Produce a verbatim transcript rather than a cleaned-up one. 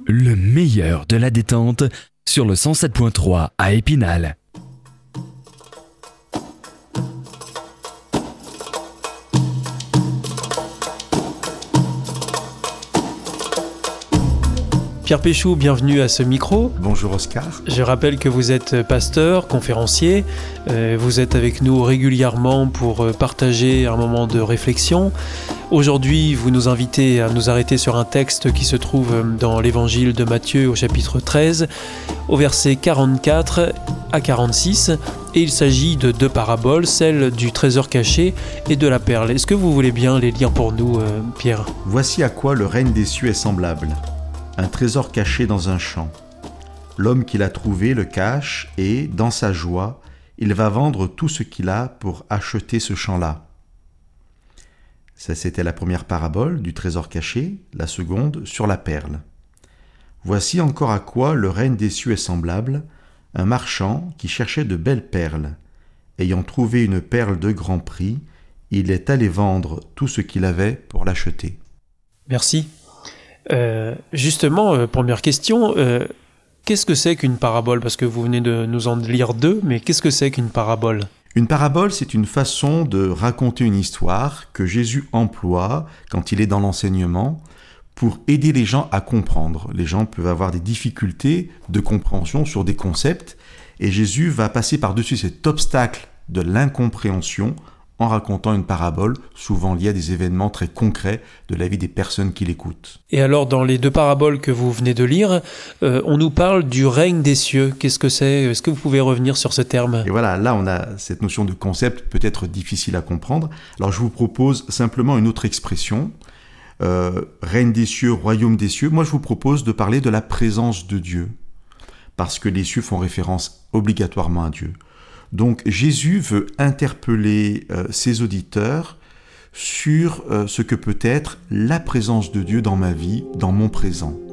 Le meilleur de la détente sur le cent sept point trois à Épinal. Pierre Péchou, bienvenue à ce micro. Bonjour Oscar. Je rappelle que vous êtes pasteur, conférencier. Euh, vous êtes avec nous régulièrement pour partager un moment de réflexion. Aujourd'hui, vous nous invitez à nous arrêter sur un texte qui se trouve dans l'évangile de Matthieu au chapitre treize, au verset quarante-quatre à quarante-six. Et il s'agit de deux paraboles, celle du trésor caché et de la perle. Est-ce que vous voulez bien les lire pour nous, euh, Pierre ? Voici à quoi le règne des cieux est semblable. Un trésor caché dans un champ. L'homme qui l'a trouvé le cache et, dans sa joie, il va vendre tout ce qu'il a pour acheter ce champ-là. Ça, c'était la première parabole du trésor caché, la seconde sur la perle. Voici encore à quoi le règne des cieux est semblable. Un marchand qui cherchait de belles perles. Ayant trouvé une perle de grand prix, il est allé vendre tout ce qu'il avait pour l'acheter. Merci. Euh, justement, euh, première question, euh, qu'est-ce que c'est qu'une parabole ? Parce que vous venez de nous en lire deux, mais qu'est-ce que c'est qu'une parabole ? Une parabole, c'est une façon de raconter une histoire que Jésus emploie quand il est dans l'enseignement pour aider les gens à comprendre. Les gens peuvent avoir des difficultés de compréhension sur des concepts et Jésus va passer par-dessus cet obstacle de l'incompréhension en racontant une parabole, souvent liée à des événements très concrets de la vie des personnes qui l'écoutent. Et alors, dans les deux paraboles que vous venez de lire, euh, on nous parle du règne des cieux. Qu'est-ce que c'est ? Est-ce que vous pouvez revenir sur ce terme ? Et voilà, là on a cette notion de concept peut-être difficile à comprendre. Alors je vous propose simplement une autre expression. Euh, règne des cieux, royaume des cieux. Moi je vous propose de parler de la présence de Dieu, parce que les cieux font référence obligatoirement à Dieu. Donc Jésus veut interpeller euh, ses auditeurs sur euh, ce que peut être la présence de Dieu dans ma vie, dans mon présent.